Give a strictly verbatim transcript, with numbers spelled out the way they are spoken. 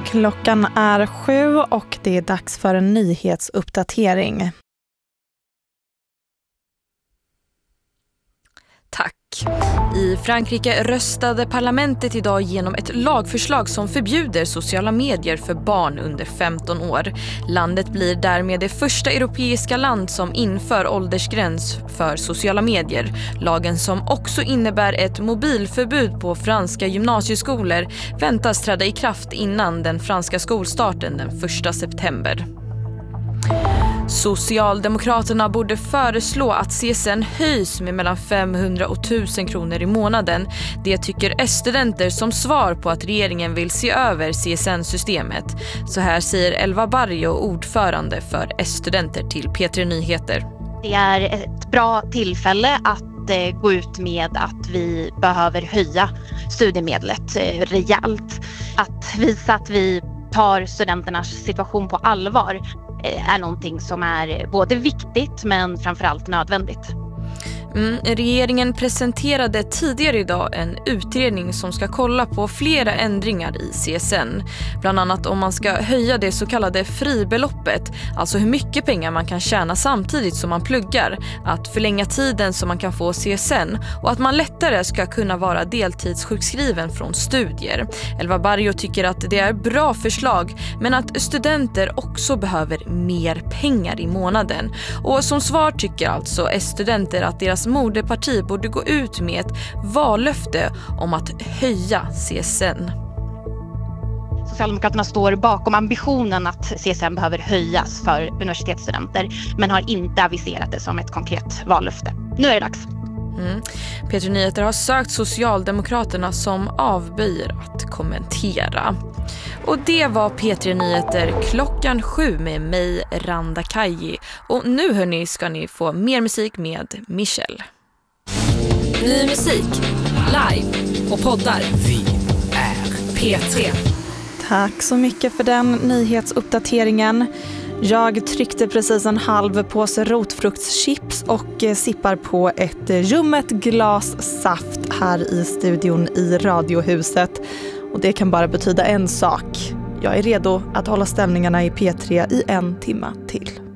Klockan är sju och det är dags för en nyhetsuppdatering. Tack. I Frankrike röstade parlamentet idag igenom ett lagförslag som förbjuder sociala medier för barn under femton år. Landet blir därmed det första europeiska land som inför åldersgräns för sociala medier. Lagen, som också innebär ett mobilförbud på franska gymnasieskolor, väntas träda i kraft innan den franska skolstarten den första september. Socialdemokraterna borde föreslå att C S N höjs med mellan femhundra och tusen kronor i månaden. Det tycker S-studenter som svar på att regeringen vill se över C S N-systemet. Så här säger Elva Barrio, ordförande för S-studenter, till P tre Nyheter. Det är ett bra tillfälle att eh, gå ut med att vi behöver höja studiemedlet eh, rejält. Att visa att vi tar studenternas situation på allvar är någonting som är både viktigt men framförallt nödvändigt. Mm, regeringen presenterade tidigare idag en utredning som ska kolla på flera ändringar i C S N. Bland annat om man ska höja det så kallade fribeloppet, alltså hur mycket pengar man kan tjäna samtidigt som man pluggar, att förlänga tiden som man kan få C S N och att man lättare ska kunna vara deltidssjukskriven från studier. Elva Barrio tycker att det är bra förslag, men att studenter också behöver mer pengar i månaden. Och som svar tycker alltså S-studenter att deras moderparti borde gå ut med ett vallöfte om att höja C S N. Socialdemokraterna står bakom ambitionen att C S N behöver höjas för universitetsstudenter, men har inte aviserat det som ett konkret vallöfte. Nu är det dags. Mm. P tre Nyheter har sökt Socialdemokraterna, som avböjer att kommentera. Och det var P tre Nyheter klockan sju med mig, Randa Kaji. Och nu hörni ska ni få mer musik med Michelle. Ny musik, live och poddar. Vi är P tre. Tack så mycket för den nyhetsuppdateringen. Jag tryckte precis en halv påse rotfruktschips och sippar på ett ljummet glas saft här i studion i Radiohuset. Och det kan bara betyda en sak. Jag är redo att hålla ställningarna i P tre i en timme till.